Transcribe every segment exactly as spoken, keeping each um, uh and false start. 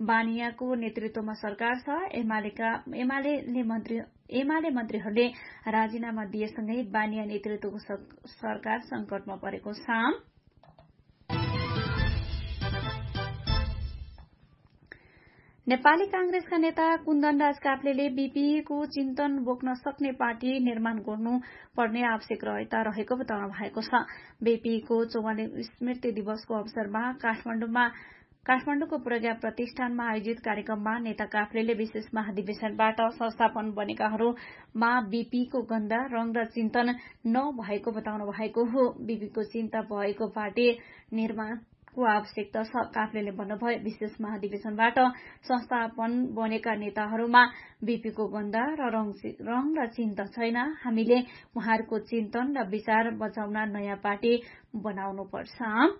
बानियाको नेतृत्वमा सरकार छ। एमालेका एमाले मन्त्री एमाले मन्त्रीहरूले राजीनामा दिएसँगै बानिया नेतृत्वको सरकार संकटमा परेको छ। नेपाली कांग्रेसका नेता कुन्दनराज काफ्लेले बीपीको चिन्तन बोक्न सक्ने पार्टी निर्माण गर्नुपर्ने आवश्यकता रहेको बताउनु भएको छ। बीपीको चौवालीस स्मृति दिवसको अवसरमा काठमाडौँमा काठमाडौँको प्रज्ञा प्रतिष्ठानमा आयोजित कार्यक्रममा नेता काफ्लेले विशेष महाधिवेशनबाट संस्थापन बनेकाहरूमा बीपीको गन्ध रंग र चिन्तन नभएको बताउनु भएको हो। बीपीको चिन्ता भएको पार्टी निर्माण को आवश्यकता छ। काफ्लेले भन्नुभयो, विशेष महाधिवेशनबाट संस्थापन बनेका नेताहरूमा बीपीको गन्ध र रंग र चिन्तन छैन। हामीले उहाँहरूको चिन्तन र विचार बचाउन नयाँ पार्टी बनाउनुपर्छ।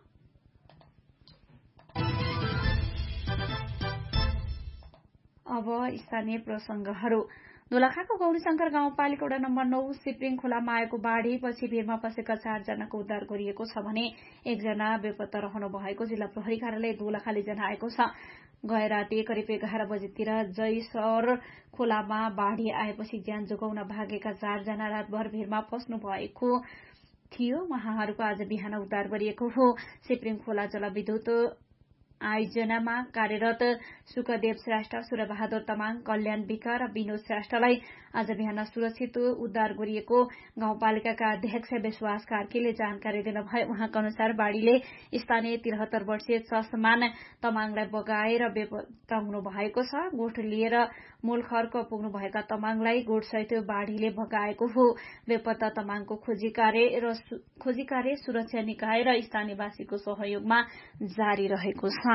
अब स्थानीय प्रसंगहरू। दोलखाको गौरीशंकर गाउँपालिका वडा नम्बर नौ सिप्रिङ खोलामा आएको बाढ़ीपछि भीरमा फँसेका चारजनाको उद्धार गरिएको छ भने एकजना बेपत्ता रहनु भएको जिल्ला प्रहरी कार्यालय दोलखाले जनाएको छ। गए राति करिब एघार बजेतिर जयसर खोलामा बाढ़ी आएपछि ज्यान जोगाउन भागेका चारजना रातभर भीरमा फस्नु भएको थियो। उहाँहरूको आज बिहान उद्धार गरिएको हो। सिप्रिङ खोला जलविद्युत आयोजनामा कार्यरत सुखदेव श्रेष्ठ, सूर्यबहादुर तामाङ, कल्याण विक र विनोद श्रेष्ठलाई आज बिहान सुरक्षित उद्धार गरिएको गाउँपालिकाका अध्यक्ष विश्वास कार्कीले जानकारी दिनुभयो। उहाँका अनुसार बाढ़ीले स्थानीय तिहत्तर वर्षीय चस्मान तामाङलाई बगाएर बेपत्ता हुनु भएको छ। गोठ लिएर मूलखर्क पुग्नुभएका तामाङलाई गोठसहित बाढ़ीले भगाएको हो। बेपत्ता तामाङको खोजी कार्य र खोजी कार्य सुरक्षा निकाय र स्थानीयवासीको सहयोगमा जारी रहेको छ।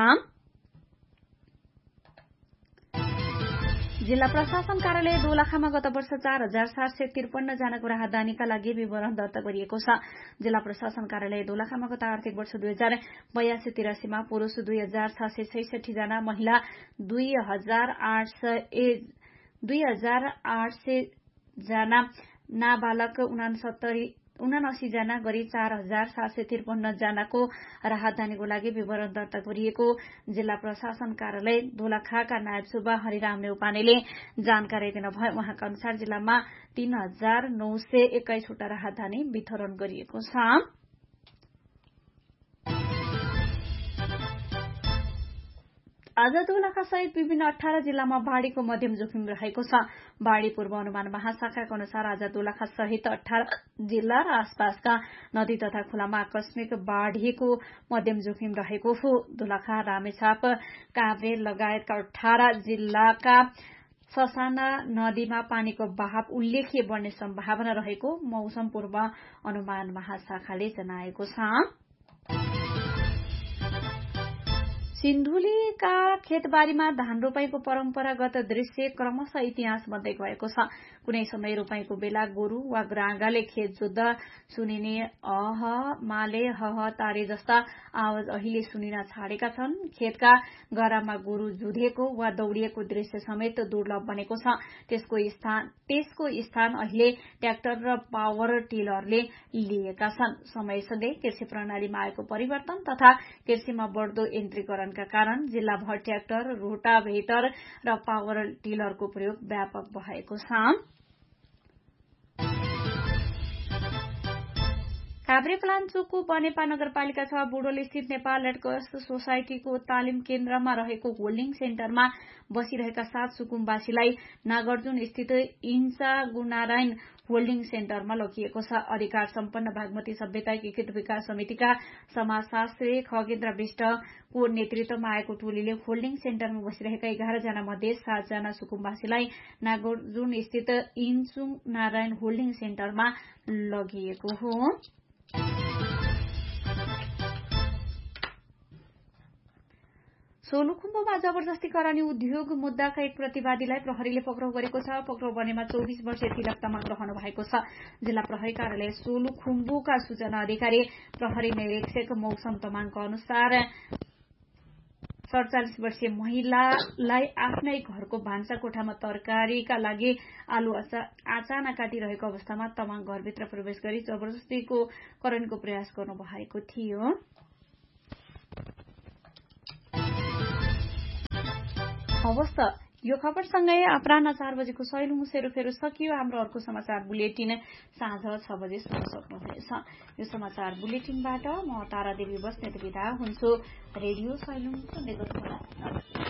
जिल्ला प्रशासन कार्यालय दोलखामा गत वर्ष चार हजार सात सय त्रिपन्न जनाको राहदानीका लागि विवरण दर्ता गरिएको छ। जिल्ला प्रशासन कार्यालय दोलखामा गत आर्थिक वर्ष दुई हजार बयासी तिरासीमा पुरूष दुई हजार छ सय छैसठी जना, महिला दुई हजार आठ सय दुई हजार आठ सय जना, नाबालक उनासत्तरी उनासी जना गरी चार हजार सात सय त्रिपन्न जनाको राहदानीको लागि विवरण दर्ता गरिएको जिल्ला प्रशासन कार्यालय दोलखाका नायब सुब्बा हरिराम नेउपानेले जानकारी दिनुभयो। उहाँका अनुसार जिल्लामा तीन हजार नौ सय एक्काइसवटा राहदानी वितरण गरिएको छ। आज दोलखा सहित विभिन्न अठारह जिल्लामा बाढ़ीको मध्यम जोखिम रहेको छ। बाढ़ी पूर्व अनुमान महाशाखाका अनुसार आज दोलखा सहित अठारह जिल्ला र आसपासका नदी तथा खोलामा आकस्मिक बाढ़ीको मध्यम जोखिम रहेको हो। दोलखा, रामेछाप, काभ्रे लगायतका अठारह जिल्लाका ससाना नदीमा पानीको बहाव उल्लेख्य बढ्ने सम्भावना रहेको मौसम पूर्व अनुमान महाशाखाले जनाएको छ। सिन्धुलीका खेतबारीमा धान रोपाईको परम्परागत दृश्य क्रमशः इतिहास बन्दै गएको छ। कुनै समय रोपाईको बेला गोरु वा ग्राँगाले खेत जोत्दा सुनिने अह, माले, हह, तारे जस्ता आवाज अहिले सुनिन छाडेका छन्। खेतका गरामा गोरु जुधेको वा दौडिएको दृश्य समेत दुर्लभ बनेको छ। त्यसको स्थान त्यसको स्थान अहिले ट्र्याक्टर र पावर टिलरले लिएका छन्। समयसँगै कृषि प्रणालीमा आएको परिवर्तन तथा कृषिमा बढ्दो यन्त्रीकरणका कारण जिल्लाभर ट्र्याक्टर, रोटाभेटर र पावर टिलरको प्रयोग व्यापक भएको छ। काभ्रेपलाञ्चोकको बनेपा नगरपालिका छ बुढोल स्थित नेपाल रेडक्रस सोसाइटीको तालिम केन्द्रमा रहेको होल्डिङ सेन्टरमा बसिरहेका सात सुकुम्बासीलाई नागार्जुन स्थित इन्सा गुणारायण होल्डिङ सेन्टरमा लगिएको छ। अधिकार सम्पन्न बागमती सभ्यता एकीकृत विकास समितिका समाजशास्त्री खगेन्द्र विष्टको नेतृत्वमा आएको टोलीले होल्डिङ सेन्टरमा बसिरहेका एघार जना मध्ये सातजना सुकुम्बासीलाई नागार्जुन स्थित इन्सु नारायण होल्डिङ सेन्टरमा लगिएको हो। सोलुखुम्बुमा जबरजस्ती करानी उद्योग मुद्दाका एक प्रतिवादीलाई प्रहरीले पक्राउ गरेको छ। पक्राउ बनेमा चौबिस वर्षीय तिलक तामाङ रहनु भएको छ। जिल्ला प्रहरी कार्यालय सोलुखुम्बुका सूचना अधिकारी प्रहरी निरीक्षक मौसम तामाङका अनुसार सड़चालिस वर्षीय महिलालाई आफ्नै घरको भान्सा कोठामा तरकारीका लागि आलु आचाना काटिरहेको अवस्थामा तामाङ घरभित्र प्रवेश गरी जबरजस्तीको करणको प्रयास गर्नु भएको थियो। हवस् त यो खबरसँगै अपराह्न चार बजेको सैलुङ सेरोफेरो सकियो। हाम्रो अर्को समाचार बुलेटिन साँझ छ बजे सुन्न सक्नुहुनेछ। यो समाचार बुलेटिनबाट म तारा देवी बस्नेत बिदा हुन्छु। रेडियो सैलुङ सुन्दै गर्नुहोला।